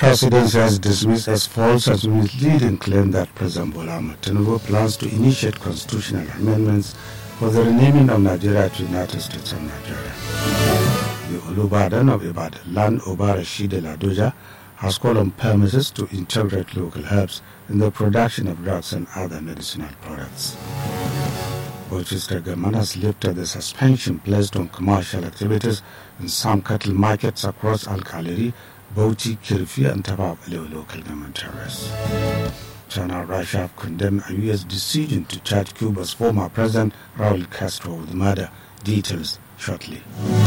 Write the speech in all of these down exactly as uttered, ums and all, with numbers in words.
Presidency has dismissed as false and misleading claim that President Bola Ahmed Tinubu plans to initiate constitutional amendments for the renaming of Nigeria to United States of Nigeria. The Olubadan of Ibadan, Land Obarashide Ladoja, has called on premises to integrate local herbs in the production of drugs and other medicinal products. Bauchi State Government has lifted the suspension placed on commercial activities in some cattle markets across Al-Khaliri, Bauchi, Kirfi, and Tabab local government areas. China and Russia have condemned a U S decision to charge Cuba's former president, Raul Castro, with murder. Details shortly.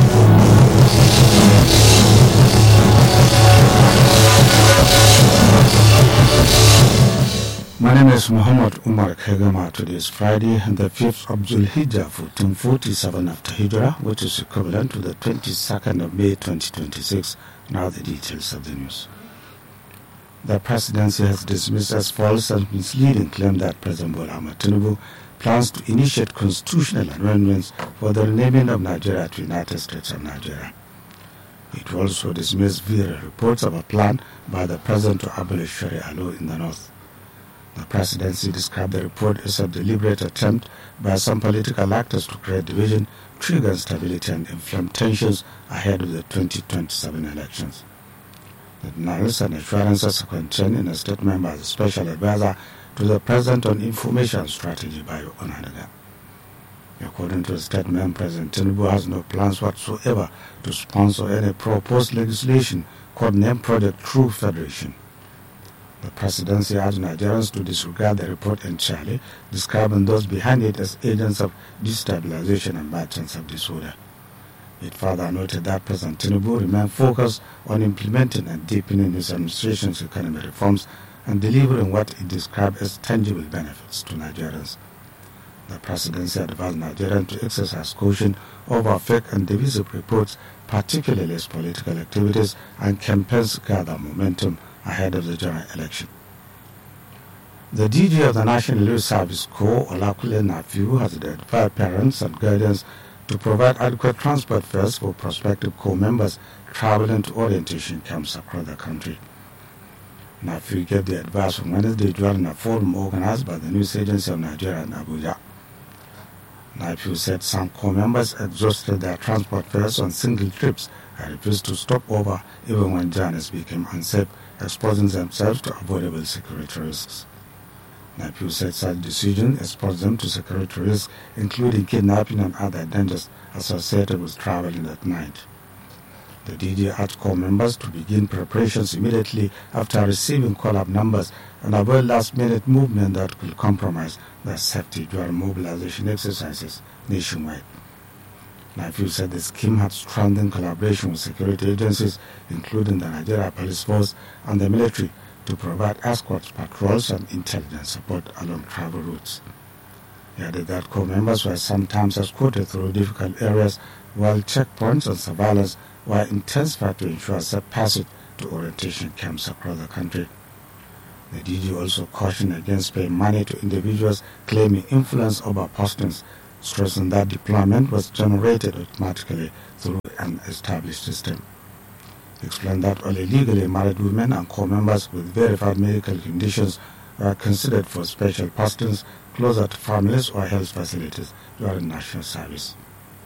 My name is Muhammad Umar Kegama. Today is Friday, the fifth of Zulhijjah, fourteen forty-seven after Hijrah, which is equivalent to the twenty-second of May twenty twenty-six. Now the details of the news. The presidency has dismissed as false and misleading claim that President Bola Ahmed Tinubu plans to initiate constitutional amendments for the renaming of Nigeria to United States of Nigeria. It also dismissed various reports of a plan by the president to abolish Sharia law in the north. The presidency described the report as a deliberate attempt by some political actors to create division, trigger instability, and inflame tensions ahead of the twenty twenty-seven elections. The denials and assurances are contained in a statement by the Special Advisor to the President on Information Strategy, Bayo Onanuga. According to the statement, President Tinubu has no plans whatsoever to sponsor any proposed legislation codenamed Project True Federation. The presidency urged Nigerians to disregard the report entirely, describing those behind it as agents of destabilization and merchants of disorder. It further noted that President Tinubu remained focused on implementing and deepening his administration's economic reforms and delivering what it described as tangible benefits to Nigerians. The presidency advised Nigerians to exercise caution over fake and divisive reports, particularly as political activities and campaigns gather momentum ahead of the general election. The D G of the National Youth Service Corps, Olakule Nafiu, has advised parents and guardians to provide adequate transport fares for prospective corps members traveling to orientation camps across the country. Nafiu gave the advice on Wednesday during a forum organized by the News Agency of Nigeria in Abuja. Nafiu said some corps members exhausted their transport fares on single trips and refused to stop over even when journeys became unsafe, exposing themselves to avoidable security risks. Nafiu said such decisions expose them to security risks, including kidnapping and other dangers associated with traveling at night. The D G urged corps members to begin preparations immediately after receiving call-up numbers and avoid last-minute movement that could compromise their safety during mobilization exercises nationwide. Nafiu said the scheme had strengthened collaboration with security agencies, including the Nigeria Police Force and the military, to provide escorts, patrols, and intelligence support along travel routes. He added that corps members were sometimes escorted through difficult areas, while checkpoints and surveillance were intensified to ensure safe passage to orientation camps across the country. The D G also cautioned against paying money to individuals claiming influence over postings, stressing that deployment was generated automatically through an established system. He explained that only legally married women and corps members with verified medical conditions were considered for special postings closer to families or health facilities during national service.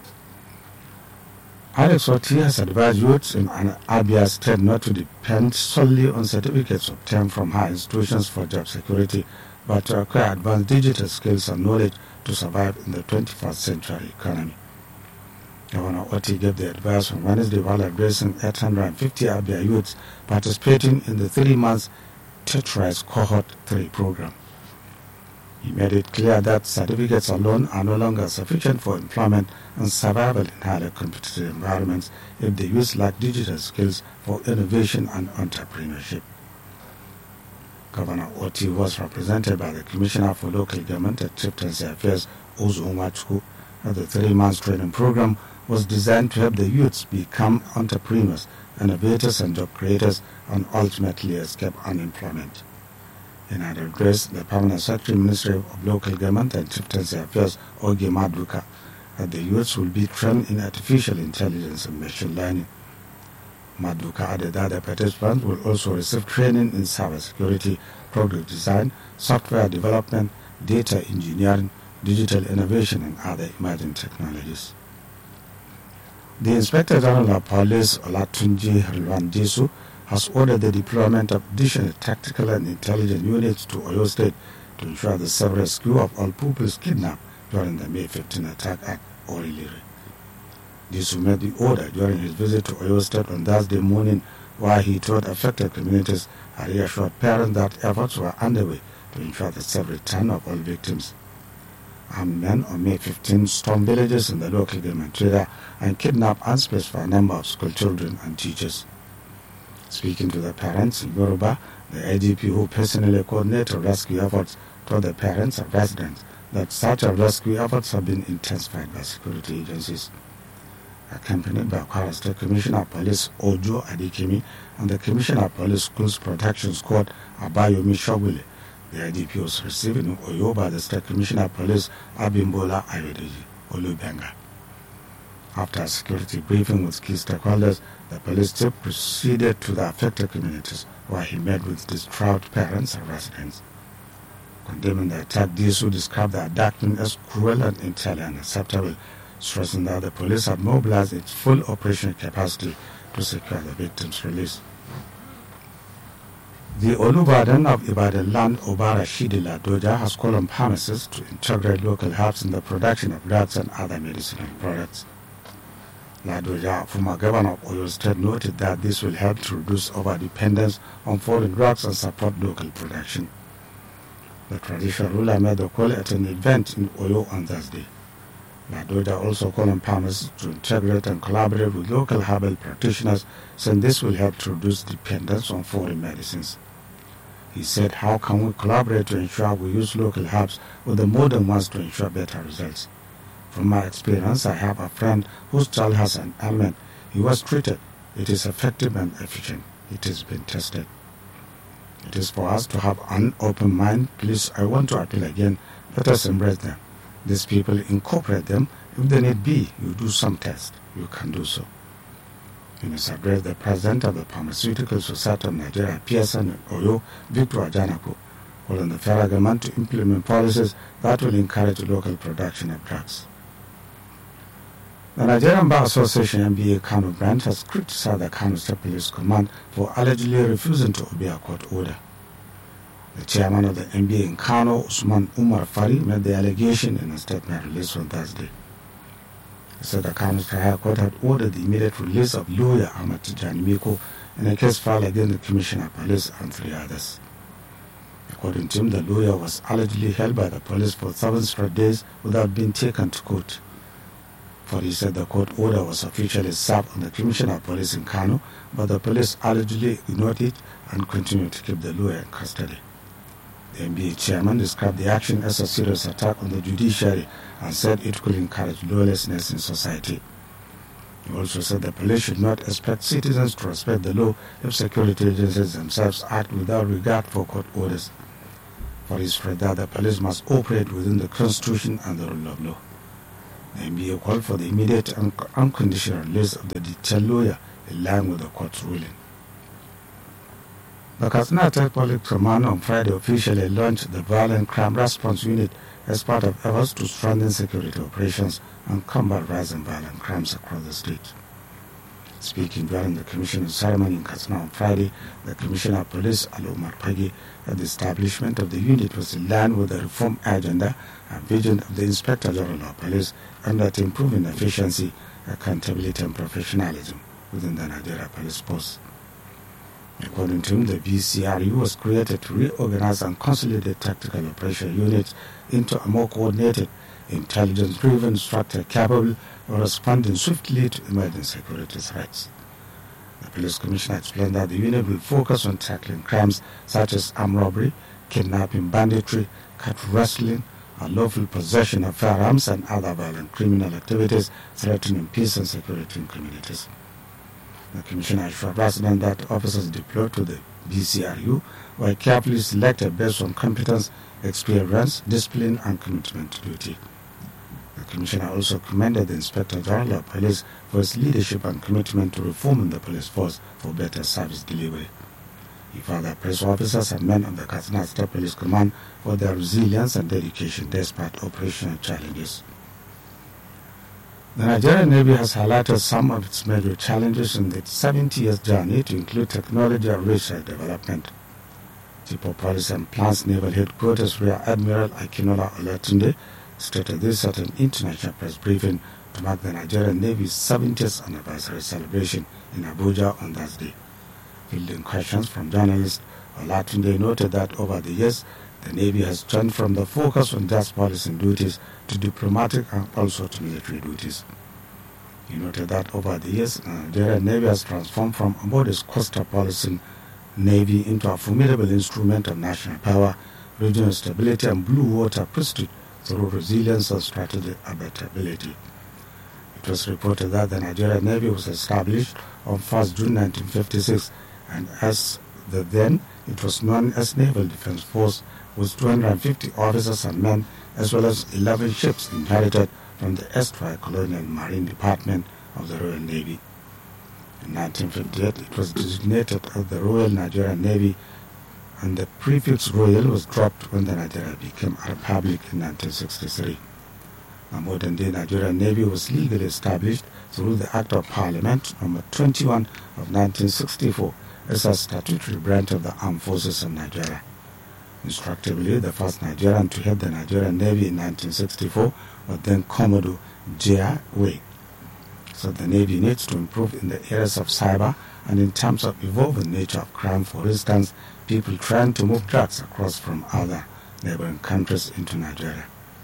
Alex Oti has advised youths in Abia State not to depend solely on certificates obtained from higher institutions for job security, but to acquire advanced digital skills and knowledge to survive in the twenty-first century economy. Governor Oti gave the advice on Wednesday while addressing eight hundred fifty Abia youths participating in the three-month Tetris Cohort three program. He made it clear that certificates alone are no longer sufficient for employment and survival in highly competitive environments if the youth lack digital skills for innovation and entrepreneurship. Governor Oti was represented by the Commissioner for Local Government and Chieftaincy Affairs, Ozu Umachku. The three-month training program was designed to help the youths become entrepreneurs, innovators, and job creators, and ultimately escape unemployment. In an address, the Permanent Secretary, Ministry of Local Government and Chieftaincy Affairs, Ogi Maduka, that the youths will be trained in artificial intelligence and machine learning. Maduka added that the participants will also receive training in cybersecurity, product design, software development, data engineering, digital innovation, and other emerging technologies. The Inspector General of Police, Olatunji Rilwan-Jesu, has ordered the deployment of additional tactical and intelligence units to Oyo State to ensure the safe rescue of all pupils kidnapped during the May fifteenth attack at Oriliri. Jesu made the order during his visit to Oyo State on Thursday morning, where he told affected communities and reassured parents that efforts were underway to ensure the safe return of all victims. Armed men on May fifteenth stormed villages in the local government area and kidnapped unspecified number of school children and teachers. Speaking to the parents in Yoruba, the I G P who personally coordinated rescue efforts told the parents and residents that such rescue efforts have been intensified by security agencies. Accompanied by Kwara State Commissioner of Police Ojo Adikimi and the Commissioner of Police Schools Protection Squad Abayomi Shogule, the I G P was received in Oyo by the State Commissioner of Police Abimbola Ayodeji Olubenga. After a security briefing with key stakeholders, the police chief proceeded to the affected communities where he met with distraught parents and residents. Condemning the attack, Jesu described the abduction as cruel and entirely unacceptable, stressing that the police had mobilized its full operational capacity to secure the victims' release. The Olubadan of Ibadan land, Obara Shidi Ladoja, has called on pharmacists to integrate local herbs in the production of drugs and other medicinal products. Ladoja, former governor of Oyo State, noted that this will help to reduce over-dependence on foreign drugs and support local production. The traditional ruler made the call at an event in Oyo on Thursday. Ladoja also called on pharmacists to integrate and collaborate with local herbal practitioners, saying this will help to reduce dependence on foreign medicines. He said, "How can we collaborate to ensure we use local herbs with the modern ones to ensure better results? From my experience, I have a friend whose child has an ailment. He was treated. It is effective and efficient. It has been tested. It is for us to have an open mind. Please, I want to appeal again. Let us embrace them. These people, incorporate them. If they need be, you do some test. You can do so." In his address, the president of the Pharmaceutical Society of Nigeria, P S N in Oyo, Victor Ajanaku, called on the federal government to implement policies that will encourage local production of drugs. The Nigerian Bar Association N B A Kano branch has criticized the Kano State Police Command for allegedly refusing to obey a court order. The chairman of the N B A in Kano, Usman Umar Fari, made the allegation in a statement released on Thursday. He said the Kano State High Court had ordered the immediate release of lawyer Ahmad Tijani Miko in a case filed against the Commissioner of Police and three others. According to him, the lawyer was allegedly held by the police for seven straight days without being taken to court. For he said the court order was officially served on the Commissioner of Police in Kano, but the police allegedly ignored it and continued to keep the lawyer in custody. The N B A chairman described the action as a serious attack on the judiciary and said it could encourage lawlessness in society. He also said the police should not expect citizens to respect the law if security agencies themselves act without regard for court orders. For he spread that the police must operate within the Constitution and the rule of law. The N B A called for the immediate and unconditional release of the detained lawyer in line with the court's ruling. The Katsina State Police Command on Friday officially launched the Violent Crime Response Unit as part of efforts to strengthen security operations and combat rising violent crimes across the state. Speaking during the commissioning ceremony in Katsina on Friday, the Commissioner of Police, Ali Umar Pagi, said the establishment of the unit was in line with the reform agenda and vision of the Inspector General of Police and that improving efficiency, accountability and professionalism within the Nigeria Police Force. According to him, the V C R U was created to reorganize and consolidate tactical operation units into a more coordinated, intelligence-driven structure capable of responding swiftly to emerging security threats. The police commissioner explained that the unit will focus on tackling crimes such as armed robbery, kidnapping, banditry, cat wrestling, unlawful possession of firearms and other violent criminal activities threatening peace and security in communities. The commissioner assured residents that officers deployed to the B C R U were carefully selected based on competence, experience, discipline, and commitment to duty. The commissioner also commended the Inspector General of Police for his leadership and commitment to reforming the police force for better service delivery. He further praised officers and men of the Katsina State Police Command for their resilience and dedication despite operational challenges. The Nigerian Navy has highlighted some of its major challenges in its seventy years journey to include technology and research development. Chief of Police and Plans Naval Headquarters Rear Admiral Akinola Olatunde stated this at an international press briefing to mark the Nigerian Navy's seventieth anniversary celebration in Abuja on Thursday. Fielding questions from journalists, Olatunde noted that over the years, the Navy has turned from the focus on just policy duties to diplomatic and also to military duties. He noted that over the years, the Nigerian Navy has transformed from a modest coastal policing Navy into a formidable instrument of national power, regional stability, and blue water pursuit through resilience and strategic adaptability. It was reported that the Nigerian Navy was established on first June nineteen fifty-six, and as the then it was known as Naval Defense Force, with two hundred fifty officers and men, as well as eleven ships inherited from the erstwhile Colonial Marine Department of the Royal Navy. In nineteen fifty-eight, it was designated as the Royal Nigerian Navy, and the prefix Royal was dropped when the Nigeria became a republic in nineteen sixty-three. The modern-day Nigerian Navy was legally established through the Act of Parliament number twenty-one of nineteen sixty-four as a statutory branch of the Armed Forces of Nigeria. Instructively, the first Nigerian to head the Nigerian Navy in nineteen sixty-four was then Commodore J R Wade. So the Navy needs to improve in the areas of cyber and in terms of evolving nature of crime. For instance, people trying to move drugs across from other neighboring countries into Nigeria.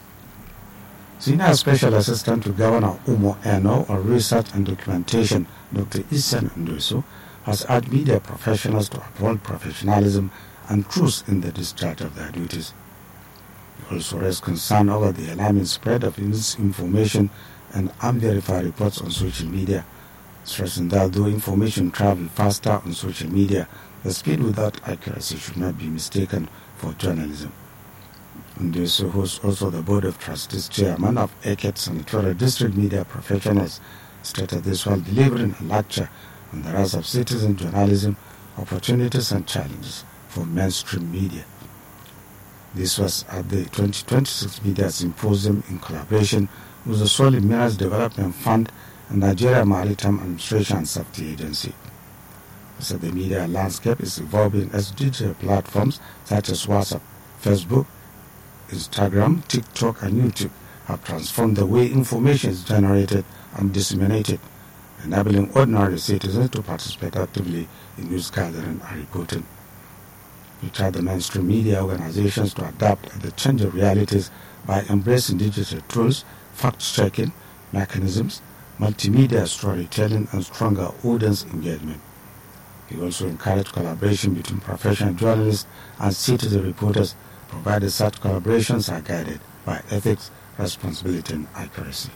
Senior Special Assistant to Governor Umo Eno on Research and Documentation, Doctor Isen Ndusu, has urged media professionals to uphold professionalism and truth in the discharge of their duties. He also raised concern over the alarming spread of misinformation and unverified reports on social media, stressing that though information travels faster on social media, the speed without accuracy should not be mistaken for journalism. Ndusu, who is also the Board of Trustees Chairman of Eket Senatorial District Media Professionals, stated this while delivering a lecture on the rise of citizen journalism, opportunities and challenges for mainstream media. This was at the twenty twenty-six Media Symposium in collaboration with the Solid Minerals Development Fund and Nigeria Maritime Administration and Safety Agency. He said the media landscape is evolving as digital platforms such as WhatsApp, Facebook, Instagram, TikTok, and YouTube have transformed the way information is generated and disseminated, enabling ordinary citizens to participate actively in news gathering and reporting. He tried the mainstream media organizations to adapt to the changing realities by embracing digital tools, fact-checking mechanisms, multimedia storytelling, and stronger audience engagement. He also encouraged collaboration between professional journalists and citizen reporters, provided such collaborations are guided by ethics, responsibility, and accuracy.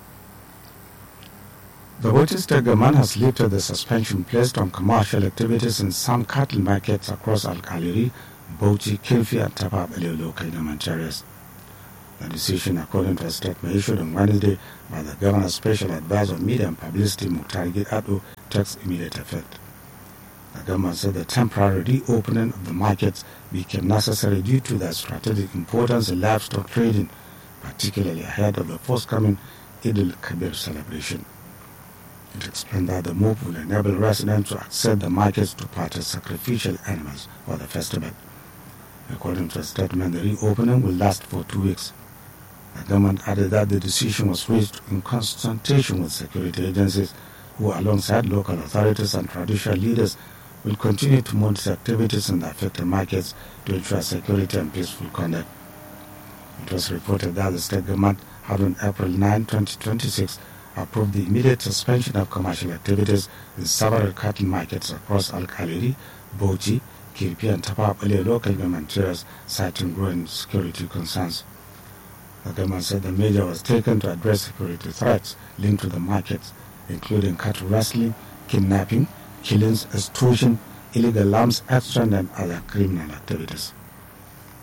The Bauchi State Government has lifted the suspension placed on commercial activities in some cattle markets across Al-Kaliri, Bauchi, Kilfi, and Tapa Balewa local government areas. The decision, according to a statement issued on Wednesday by the Governor's Special Advisor on Media and Publicity, Mukhtar Ado, takes immediate effect. The government said the temporary reopening of the markets became necessary due to their strategic importance in livestock trading, particularly ahead of the forthcoming Eid al-Kabir celebration. It explained that the move will enable residents to access the markets to purchase sacrificial animals for the festival. According to a statement, the reopening will last for two weeks. The government added that the decision was reached in consultation with security agencies who, alongside local authorities and traditional leaders, will continue to monitor activities in the affected markets to ensure security and peaceful conduct. It was reported that the state government had on April ninth, twenty twenty-six, approved the immediate suspension of commercial activities in several cattle markets across Al-Kaliri, Bauchi, Kilpi, and Tapa Balewa local government areas, citing growing security concerns. The government said the measure was taken to address security threats linked to the markets, including cattle rustling, kidnapping, killings, extortion, illegal arms exchange, and other criminal activities.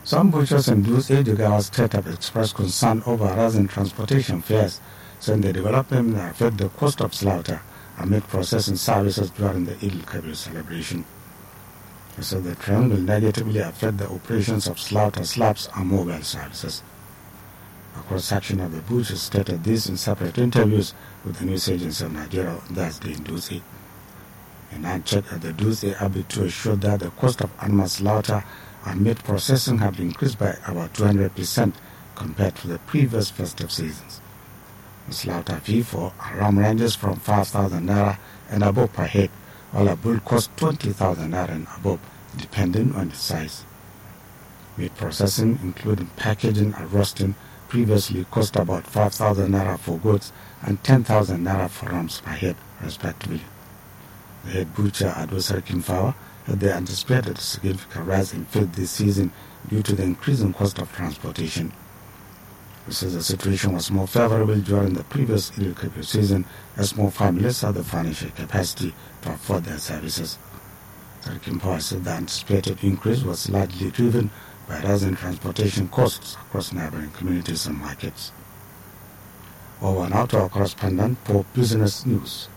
Some butchers in Dutse, Jigawa State have expressed concern over rising transportation fares, saying the development may affect the cost of slaughter amid processing services during the Eid al-Kabir celebration. They said the trend will negatively affect the operations of slaughter slabs and mobile services. A cross-section of the butchers stated this in separate interviews with the news agency of Nigeria Thursday in Dutse. And I checked at the Dutse Abattoir showed that the cost of animal slaughter and meat processing have increased by about two hundred percent compared to the previous festive seasons. The slaughter fee for a ram ranges from five thousand naira and above per head, while a bull costs twenty thousand naira and above, depending on the size. Meat processing, including packaging and roasting, previously cost about five thousand naira for goats and ten thousand naira for rams per head, respectively. The head butcher at Osarkin Fawa said they anticipated a significant rise in feed this season due to the increasing cost of transportation. He says the situation was more favorable during the previous Eid al-Kabir season as more families had the financial capacity to afford their services. Sarkin Fawa said the anticipated increase was largely driven by rising transportation costs across neighboring communities and markets. Over now to our correspondent for Business News.